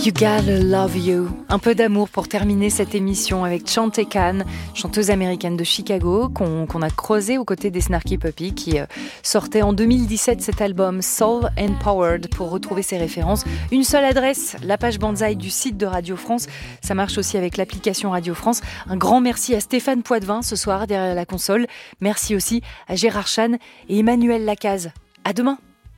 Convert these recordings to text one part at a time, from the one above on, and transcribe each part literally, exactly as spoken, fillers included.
You Gotta Love You. Un peu d'amour pour terminer cette émission avec Chante Khan, chanteuse américaine de Chicago, qu'on, qu'on a creusée aux côtés des Snarky Puppy, qui euh, sortait en deux mille dix-sept cet album Soul Empowered. Pour retrouver ses références, une seule adresse, la page Banzai du site de Radio France. Ça marche aussi avec l'application Radio France. Un grand merci à Stéphane Poitvin ce soir derrière la console. Merci aussi à Gérard Chan et Emmanuel Lacaze. À demain.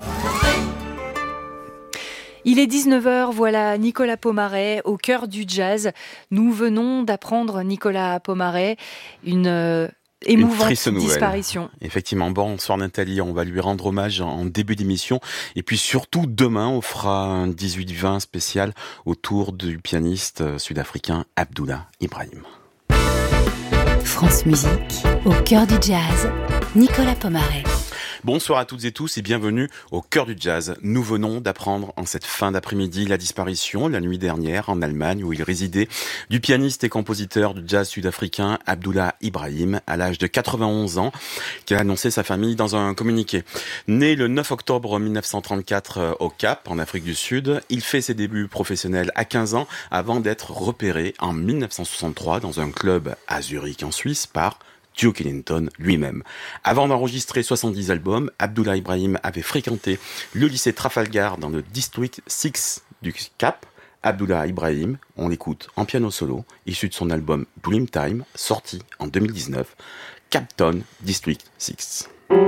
Il est dix-neuf heures, voilà Nicolas Pomaret au cœur du jazz. Nous venons d'apprendre, Nicolas Pomaret, une euh, émouvante disparition. Effectivement, bonsoir Nathalie, on va lui rendre hommage en début d'émission. Et puis surtout, demain, on fera un dix-huit vingt spécial autour du pianiste sud-africain Abdullah Ibrahim. France Musique, au cœur du jazz, Nicolas Pomaret. Bonsoir à toutes et tous et bienvenue au cœur du jazz. Nous venons d'apprendre en cette fin d'après-midi la disparition, la nuit dernière, en Allemagne, où il résidait, du pianiste et compositeur de jazz sud-africain Abdullah Ibrahim, à l'âge de quatre-vingt-onze ans, qui a annoncé sa famille dans un communiqué. Né le neuf octobre mille neuf cent trente-quatre au Cap, en Afrique du Sud, il fait ses débuts professionnels à quinze ans, avant d'être repéré en mille neuf cent soixante-trois dans un club à Zurich, en Suisse, par Duke Ellington lui-même. Avant d'enregistrer soixante-dix albums, Abdullah Ibrahim avait fréquenté le lycée Trafalgar dans le District six du Cap. Abdullah Ibrahim, on l'écoute en piano solo, issu de son album Dreamtime, sorti en deux mille dix-neuf, Capton District six.